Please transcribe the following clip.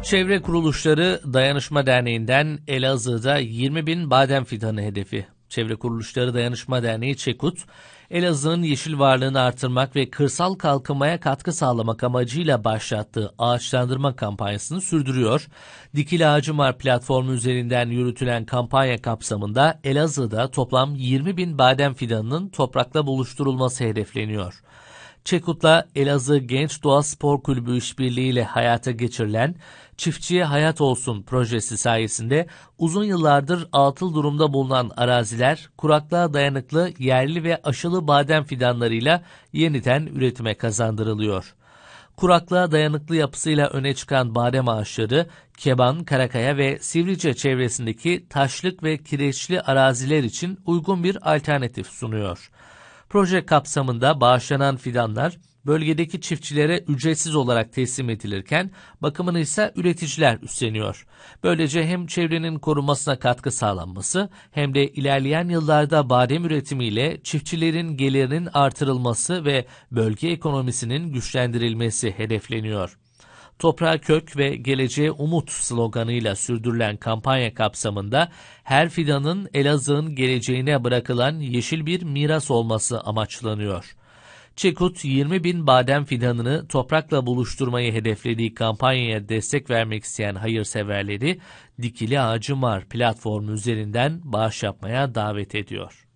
Çevre Kuruluşları Dayanışma Derneği'nden Elazığ'da 20.000 badem fidanı hedefi. Çevre Kuruluşları Dayanışma Derneği ÇEKUT, Elazığ'ın yeşil varlığını artırmak ve kırsal kalkınmaya katkı sağlamak amacıyla başlattığı ağaçlandırma kampanyasını sürdürüyor. Dikili Ağacım Var platformu üzerinden yürütülen kampanya kapsamında Elazığ'da toplam 20.000 badem fidanının toprakla buluşturulması hedefleniyor. ÇEKUT'la Elazığ Genç Doğa Spor Kulübü işbirliğiyle hayata geçirilen Çiftçiye Hayat Olsun projesi sayesinde uzun yıllardır atıl durumda bulunan araziler kuraklığa dayanıklı yerli ve aşılı badem fidanlarıyla yeniden üretime kazandırılıyor. Kuraklığa dayanıklı yapısıyla öne çıkan badem ağaçları, Keban, Karakaya ve Sivrice çevresindeki taşlık ve kireçli araziler için uygun bir alternatif sunuyor. Proje kapsamında bağışlanan fidanlar bölgedeki çiftçilere ücretsiz olarak teslim edilirken bakımını ise üreticiler üstleniyor. Böylece hem çevrenin korunmasına katkı sağlanması hem de ilerleyen yıllarda badem üretimiyle çiftçilerin gelirinin artırılması ve bölge ekonomisinin güçlendirilmesi hedefleniyor. Toprağa kök ve geleceğe umut sloganıyla sürdürülen kampanya kapsamında her fidanın Elazığ'ın geleceğine bırakılan yeşil bir miras olması amaçlanıyor. ÇEKUT 20.000 badem fidanını toprakla buluşturmayı hedeflediği kampanyaya destek vermek isteyen hayırseverleri Dikili Ağacım Var platformu üzerinden bağış yapmaya davet ediyor.